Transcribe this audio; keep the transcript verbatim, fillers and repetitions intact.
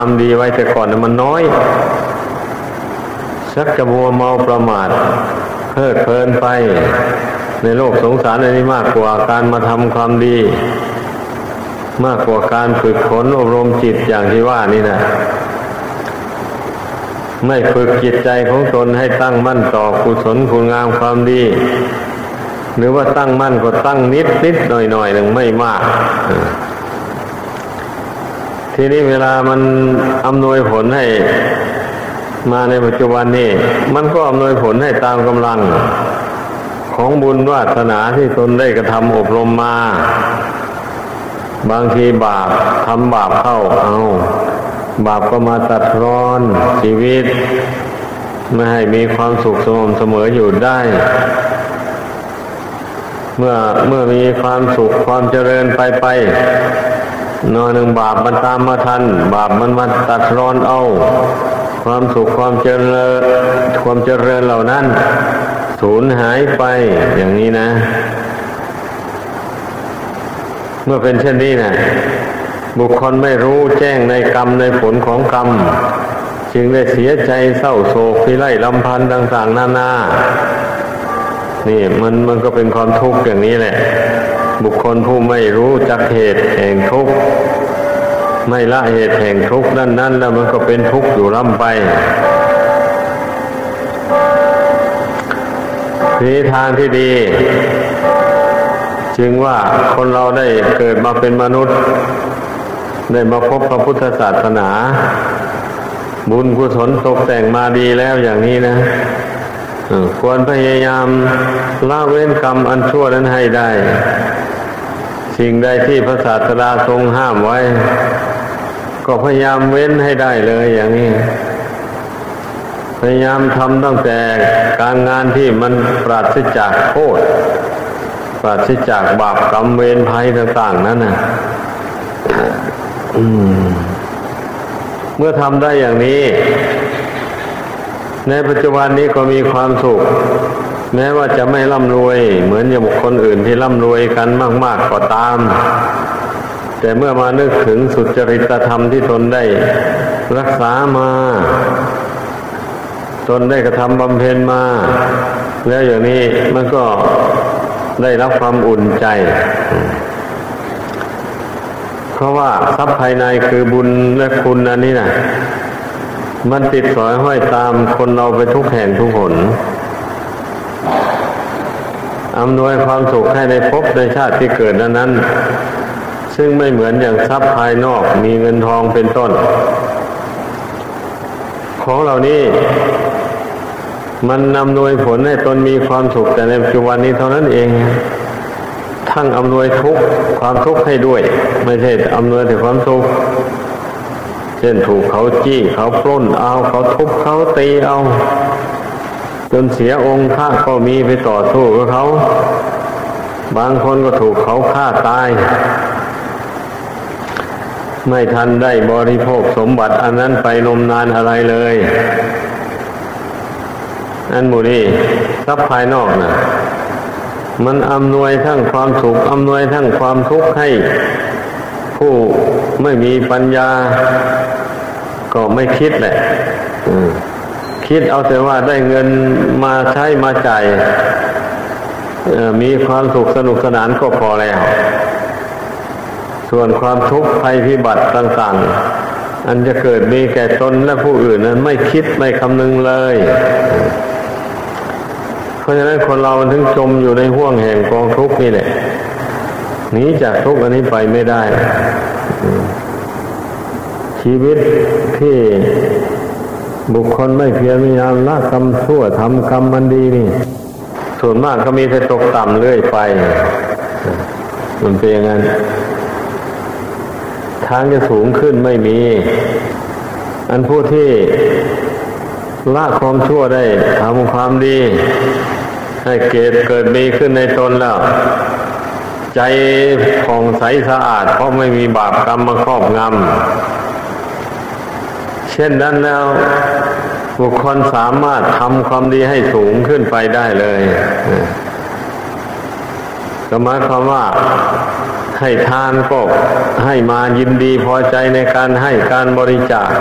ทำดีไว้แต่ก่อนน่ะมันน้อยชักจะมัวเมาประมาทเพลิดเพลินไปในโลกสงสารอันนี้มากกว่าการมาทำความดีมากกว่าการฝึกฝนอบรมจิตอย่างที่ว่านี่นะไม่ฝึกจิตใจของตนให้ตั้งมั่นต่อกุศลคุณงามความดีหรือว่าตั้งมั่นก็ตั้งนิดนิดหน่อยหน่อยหนึ่งไม่มากทีนี้เวลามันอำนวยผลให้มาในปัจจุบันนี้มันก็อำนวยผลให้ตามกำลังของบุญวาสนาที่ตนได้กระทำอบรมมาบางทีบาปทำบาปเข้าเอาบาปก็มาตัดรอนชีวิตไม่ให้มีความสุขสม่ำเสมออยู่ได้เมื่อเมื่อมีความสุขความเจริญไปไปนอนหนึ่งบาปมันตามมาทันบาปมันมาตัดรอนเอาความสุขความเจริญความเจริญเหล่านั้นสูญหายไปอย่างนี้นะเมื่อเป็นเช่นนี้นะบุคคลไม่รู้แจ้งในกรรมในผลของกรรมจึงได้เสียใจเศร้าโศกพิไรลำพันธ์ต่างๆนานานี่มันมันก็เป็นความทุกข์อย่างนี้แหละบุคคลผู้ไม่รู้จักเหตุแห่งทุกข์ไม่ละเหตุแห่งทุกข์นั้นๆแล้วมันก็เป็นทุกข์อยู่ร่ำไปทีทางที่ดีจึงว่าคนเราได้เกิดมาเป็นมนุษย์ได้มาพบพระพุทธศาสนาบุญกุศลตกแต่งมาดีแล้วอย่างนี้นะควรพยายามละเว้นกรรมอันชั่วนั้นให้ได้สิ่งใดที่พระศาสดาทรงห้ามไว้ก็พยายามเว้นให้ได้เลยอย่างนี้พยายามทำตั้งแต่การงานที่มันปราศจากโทษปราศจากบาปกรรมเวรภัยต่างๆนั้นน่ะเมื่อทำได้อย่างนี้ในปัจจุบันนี้ก็มีความสุขแม้ว่าจะไม่ร่ำรวยเหมือนอย่างบุคคลอื่นที่ร่ำรวยกันมากๆก็ตามแต่เมื่อมานึกถึงสุจริตธรรมที่ตนได้รักษามาตนได้กระทำบำเพ็ญมาแล้วอย่างนี้มันก็ได้รับความอุ่นใจเพราะว่าทรัพย์ภายในคือบุญและคุณอันนี้นะมันติดสอยห้อยตามคนเราไปทุกแห่งทุกหนอำนวยความสุขให้ในภพในชาติที่เกิดนั้นนั้นซึ่งไม่เหมือนอย่างทรัพย์ภายนอกมีเงินทองเป็นต้นของเหล่านี้มันอำนวยผลให้ตนมีความสุขแต่ในปัจจุบันนี้เท่านั้นเองทั้งอำนวยทุกข์ความทุกข์ให้ด้วยไม่ใช่อำนวยแต่ความสุขเช่นถูกเขาจี้เขาปล้นเอาเขาทุบเขาตีเอาจนเสียองค์พระก็มีไปต่อสู้กับเขาบางคนก็ถูกเขาฆ่าตายไม่ทันได้บริโภคสมบัติอันนั้นไปนมนานอะไรเลยอันหมู่นี้ทรัพย์ภายนอกนะมันอำนวยทั้งความสุขอำนวยทั้งความทุกข์ให้ผู้ไม่มีปัญญาก็ไม่คิดแหละคิดเอาแต่ว่าได้เงินมาใช้มาจ่ายมีความสุขสนุกสนานก็พอแล้วส่วนความทุกข์ภัยพิบัติต่างๆอันจะเกิดมีแก่ตนและผู้อื่นนั้นไม่คิดไม่คำนึงเลยเพราะฉะนั้นคนเรามันถึงจมอยู่ในห้วงแห่งกองทุกข์นี่แหละหนีจากทุกข์อันนี้ไปไม่ได้ชีวิตที่บุคคลไม่เพียรพยายามละกรรมชั่วทำกรรมมันดีนี่ส่วนมากก็มีแต่ตกต่ำเรื่อยไปมันเป็นอย่างนั้นทางจะสูงขึ้นไม่มีอันผู้ที่ละความชั่วได้ทำความดีให้เกิดเกิดมีขึ้นในตนแล้วใจผ่องใสสะอาดเพราะไม่มีบาปกรรมมาครอบงำเช่นนั้นแล้วบุคคลสามารถทำความดีให้สูงขึ้นไปได้เลยก็หมายความว่าให้ทานก็ให้มายินดีพอใจในการให้การบริจาค